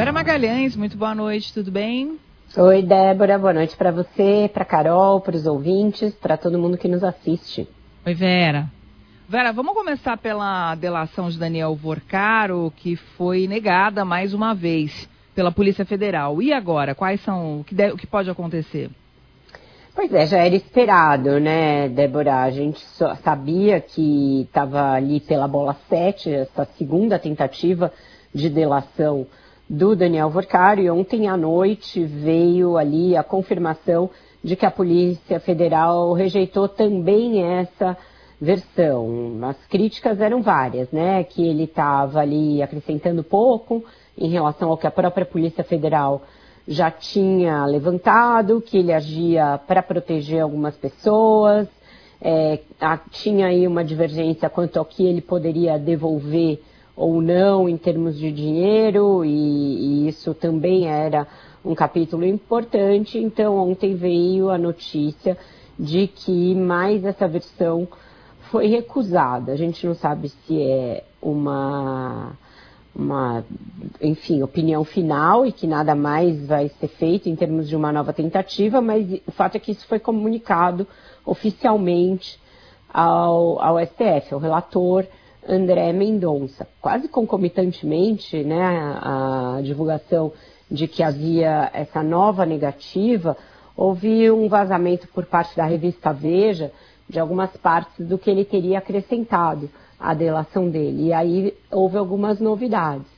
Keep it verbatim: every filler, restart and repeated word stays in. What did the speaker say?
Vera Magalhães, muito boa noite, tudo bem? Oi, Débora, boa noite para você, para Carol, para os ouvintes, para todo mundo que nos assiste. Oi, Vera. Vera, vamos começar pela delação de Daniel Vorcaro, que foi negada mais uma vez pela Polícia Federal. E agora, quais são, o que, deve, o que pode acontecer? Pois é, já era esperado, né, Débora? A gente só sabia que estava ali pela bola sete, essa segunda tentativa de delação do Daniel Vorcaro, e ontem à noite veio ali a confirmação de que a Polícia Federal rejeitou também essa versão. As críticas eram várias, né, que ele estava ali acrescentando pouco em relação ao que a própria Polícia Federal já tinha levantado, que ele agia para proteger algumas pessoas, é, a, tinha aí uma divergência quanto ao que ele poderia devolver ou não em termos de dinheiro, e, e isso também era um capítulo importante. Então ontem veio a notícia de que mais essa versão foi recusada. A gente não sabe se é uma... uma, enfim, opinião final e que nada mais vai ser feito em termos de uma nova tentativa, mas o fato é que isso foi comunicado oficialmente ao, ao S T F, ao relator André Mendonça. Quase concomitantemente, né, a, a divulgação de que havia essa nova negativa, houve um vazamento por parte da revista Veja de algumas partes do que ele teria acrescentado a delação dele. E aí houve algumas novidades.